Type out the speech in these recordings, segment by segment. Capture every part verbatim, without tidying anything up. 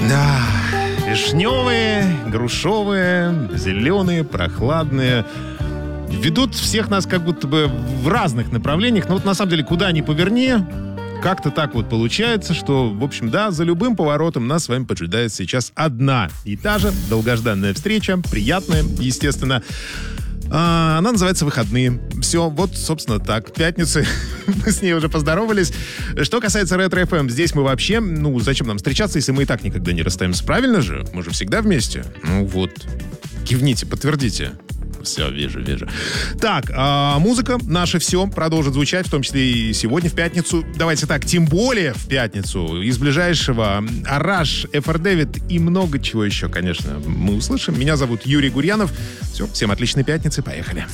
Да, вишневые, грушевые, зеленые, прохладные. Ведут всех нас как будто бы в разных направлениях. Но вот на самом деле, куда ни поверни, как-то так вот получается, что, в общем, да, за любым поворотом нас с вами поджидает сейчас одна и та же долгожданная встреча, приятная, естественно. А, она называется «Выходные». Все, вот, собственно, так. Пятницы. Мы с ней уже поздоровались. Что касается Ретро-эф эм, здесь мы вообще... Ну, зачем нам встречаться, если мы и так никогда не расстаемся? Правильно же? Мы же всегда вместе. Ну вот. Кивните, подтвердите. Все, вижу, вижу. Так, а, музыка наша все продолжит звучать, в том числе и сегодня, в пятницу. Давайте так, тем более в пятницу. Из ближайшего Араш, эф эр Дэвид и много чего еще, конечно, мы услышим. Меня зовут Юрий Гурьянов. Все, всем отличной пятницы, поехали.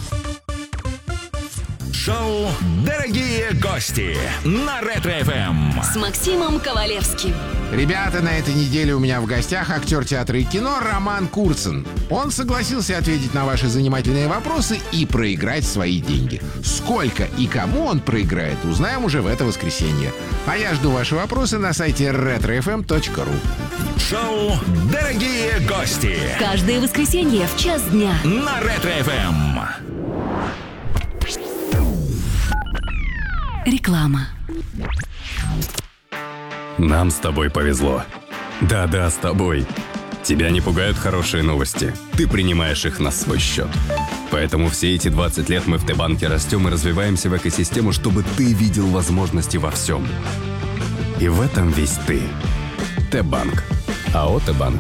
Шоу «Дорогие гости» на Ретро-эф эм с Максимом Ковалевским. Ребята, на этой неделе у меня в гостях актер театра и кино Роман Курцин. Он согласился ответить на ваши занимательные вопросы и проиграть свои деньги. Сколько и кому он проиграет, узнаем уже в это воскресенье. А я жду ваши вопросы на сайте ретро эф эм точка ру. Шоу «Дорогие гости» каждое воскресенье в час дня на Ретро-эф эм. Реклама. Нам с тобой повезло. Да-да, с тобой. Тебя не пугают хорошие новости. Ты принимаешь их на свой счет. Поэтому все эти двадцать лет мы в Т-банке растем и развиваемся в экосистему, чтобы ты видел возможности во всем. И в этом весь ты. Т-банк. АО «Т-банк».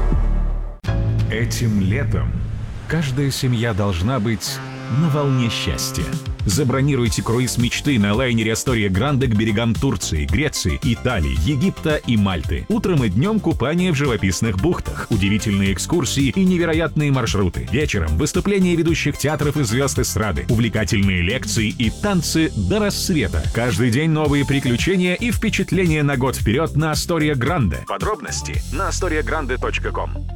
Этим летом каждая семья должна быть на волне счастья. Забронируйте круиз мечты на лайнере Астория Гранде к берегам Турции, Греции, Италии, Египта и Мальты. Утром и днем купание в живописных бухтах, удивительные экскурсии и невероятные маршруты. Вечером выступления ведущих театров и звезд эстрады, увлекательные лекции и танцы до рассвета. Каждый день новые приключения и впечатления на год вперед на Астория Гранде. Подробности на астория гранде точка ком.